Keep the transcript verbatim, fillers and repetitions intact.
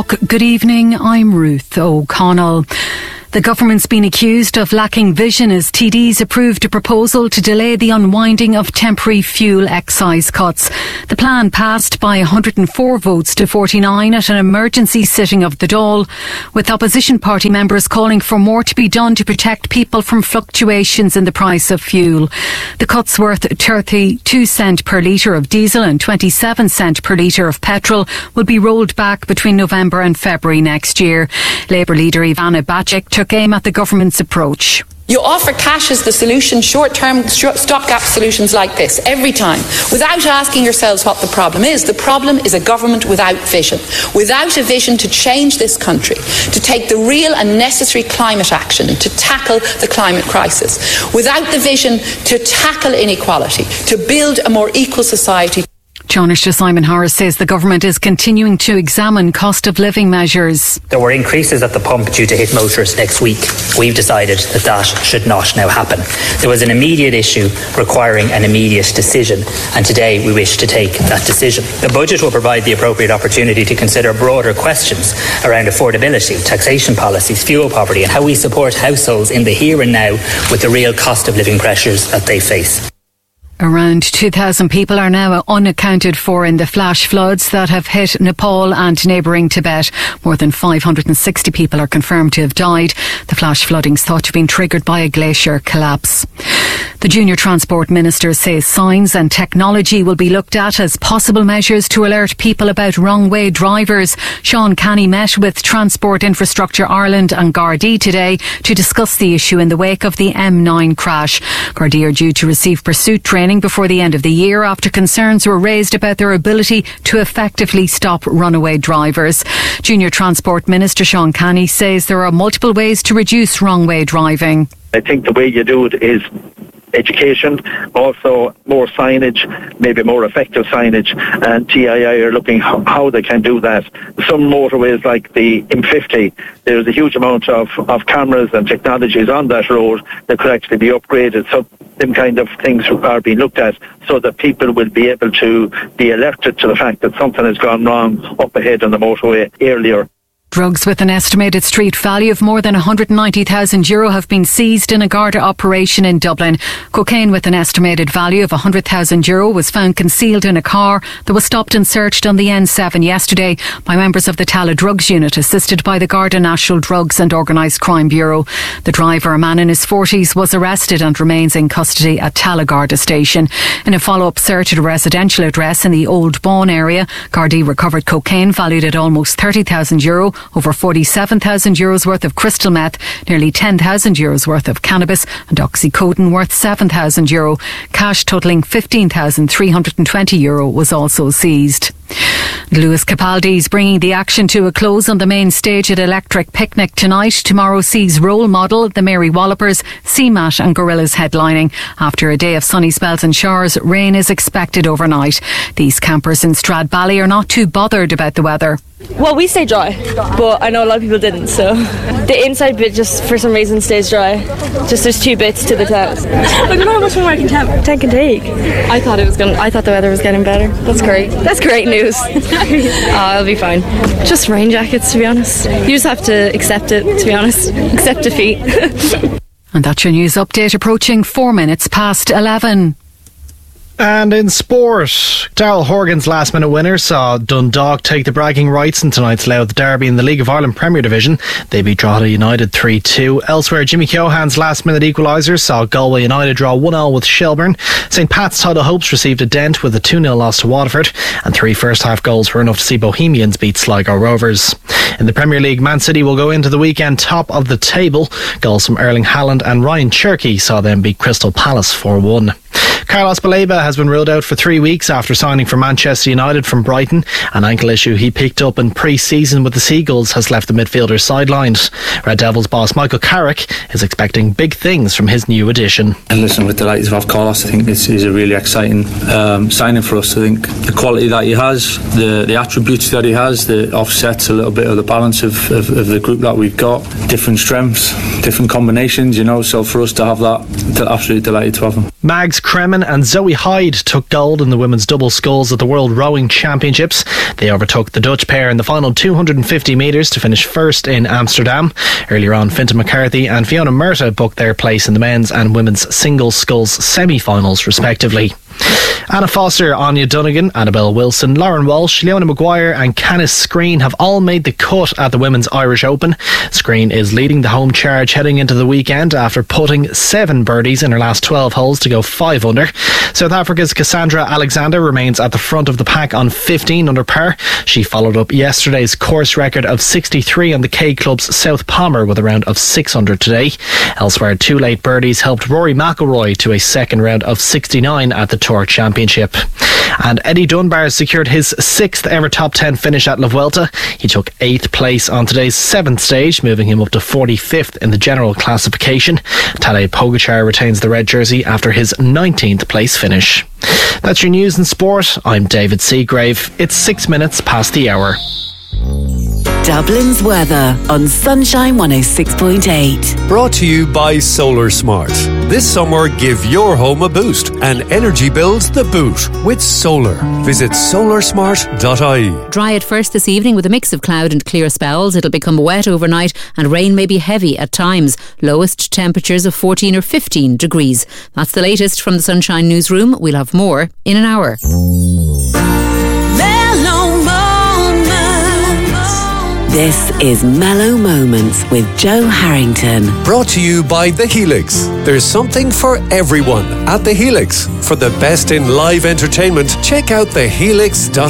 Good evening, I'm Ruth O'Connell. The government's been accused of lacking vision as T Ds approved a proposal to delay the unwinding of temporary fuel excise cuts. The plan passed by one hundred four votes to forty-nine at an emergency sitting of the Dáil, with opposition party members calling for more to be done to protect people from fluctuations in the price of fuel. The cuts worth thirty-two cents per litre of diesel and twenty-seven cents per litre of petrol will be rolled back between November and February next year. Labour leader Ivana Bacik took aim at the government's approach. You offer cash as the solution, short-term stopgap solutions like this, every time, without asking yourselves what the problem is. The problem is a government without vision, without a vision to change this country, to take the real and necessary climate action, to tackle the climate crisis, without the vision to tackle inequality, to build a more equal society. Taoiseach Simon Harris says the government is continuing to examine cost of living measures. There were increases at the pump due to hit motorists next week. We've decided that that should not now happen. There was an immediate issue requiring an immediate decision, and today we wish to take that decision. The budget will provide the appropriate opportunity to consider broader questions around affordability, taxation policies, fuel poverty, and how we support households in the here and now with the real cost of living pressures that they face. Around two thousand people are now unaccounted for in the flash floods that have hit Nepal and neighbouring Tibet. More than five hundred sixty people are confirmed to have died. The flash flooding is thought to have been triggered by a glacier collapse. The Junior Transport Minister says signs and technology will be looked at as possible measures to alert people about wrong-way drivers. Sean Canny met with Transport Infrastructure Ireland and Gardaí today to discuss the issue in the wake of the M nine crash. Gardaí are due to receive pursuit training before the end of the year after concerns were raised about their ability to effectively stop runaway drivers. Junior Transport Minister Sean Canny says there are multiple ways to reduce wrong-way driving. I think the way you do it is education, also more signage, maybe more effective signage, and T I I are looking how, how they can do that. Some motorways like the M fifty, there's a huge amount of, of cameras and technologies on that road that could actually be upgraded. So them kind of things are being looked at so that people will be able to be alerted to the fact that something has gone wrong up ahead on the motorway earlier. Drugs with an estimated street value of more than one hundred ninety thousand euro have been seized in a Garda operation in Dublin. Cocaine with an estimated value of one hundred thousand euro was found concealed in a car that was stopped and searched on the N seven yesterday by members of the Tala Drugs Unit, assisted by the Garda National Drugs and Organised Crime Bureau. The driver, a man in his forties, was arrested and remains in custody at Tala Garda Station. In a follow-up search at a residential address in the Old Bawn area, Gardaí recovered cocaine valued at almost thirty thousand euro, over forty-seven thousand euros worth of crystal meth, nearly ten thousand euros worth of cannabis and oxycodone worth seven thousand euro. Cash totalling fifteen thousand three hundred twenty euro was also seized. Lewis Capaldi is bringing the action to a close on the main stage at Electric Picnic tonight. Tomorrow sees Role Model, the Mary Wallopers, C MAT and Gorillaz headlining. After a day of sunny spells and showers, rain is expected overnight. These campers in Stradbally are not too bothered about the weather. Well, we stay dry, but I know a lot of people didn't, so the inside bit just for some reason stays dry. Just there's two bits to the tent. I don't know how much more I can tent, tent can take. I thought it was going I thought the weather was getting better. That's great. That's great news. Oh, it'll be fine. Just rain jackets, to be honest. You just have to accept it, to be honest. Accept defeat. And that's your news update, approaching four minutes past eleven. And in sport, Daryl Horgan's last minute winner saw Dundalk take the bragging rights in tonight's Louth Derby in the League of Ireland Premier Division. They beat Drogheda United three two. Elsewhere, Jimmy Keohan's last minute equaliser saw Galway United draw one all with Shelburne. St Pat's Tidal Hopes received a dent with a two nil loss to Waterford, and three first half goals were enough to see Bohemians beat Sligo Rovers. In the Premier League, Man City will go into the weekend top of the table. Goals from Erling Haaland and Ryan Cherky saw them beat Crystal Palace four one. Carlos Baleba has been ruled out for three weeks after signing for Manchester United from Brighton. An ankle issue he picked up in pre-season with the Seagulls has left the midfielder sidelined. Red Devils boss Michael Carrick is expecting big things from his new addition. And listen, we're delighted to have Carlos. I think this is a really exciting um, signing for us. I think the quality that he has, the, the attributes that he has, that offsets a little bit of the balance of, of, of the group that we've got. Different strengths, different combinations, you know, so for us to have that, absolutely delighted to have him. Mags Kremlin women, and Zoe Hyde took gold in the women's double sculls at the World Rowing Championships. They overtook the Dutch pair in the final two hundred fifty metres to finish first in Amsterdam. Earlier on, Fintan McCarthy and Fiona Murtagh booked their place in the men's and women's single sculls semi-finals respectively. Anna Foster, Anya Donegan, Annabelle Wilson, Lauren Walsh, Leona Maguire and Canis Screen have all made the cut at the Women's Irish Open. Screen is leading the home charge heading into the weekend after putting seven birdies in her last twelve holes to go five under. South Africa's Cassandra Alexander remains at the front of the pack on fifteen under par. She followed up yesterday's course record of sixty-three on the K Club's South Palmer with a round of six under today. Elsewhere, two late birdies helped Rory McIlroy to a second round of sixty-nine at the Tour Championship. And Eddie Dunbar secured his sixth ever top ten finish at La Vuelta. He took eighth place on today's seventh stage, moving him up to forty-fifth in the general classification. Tadej Pogačar retains the red jersey after his nineteenth place finish. That's your news and sport. I'm David Seagrave. It's six minutes past the hour. Dublin's weather on Sunshine one oh six point eight. Brought to you by Solar Smart. This summer, give your home a boost and energy bills the boot with solar. Visit solar smart dot I E. Dry at first this evening with a mix of cloud and clear spells. It'll become wet overnight and rain may be heavy at times. Lowest temperatures of fourteen or fifteen degrees. That's the latest from the Sunshine Newsroom. We'll have more in an hour. This is Mellow Moments with Joe Harrington. Brought to you by The Helix. There's something for everyone at The Helix. For the best in live entertainment, check out the helix dot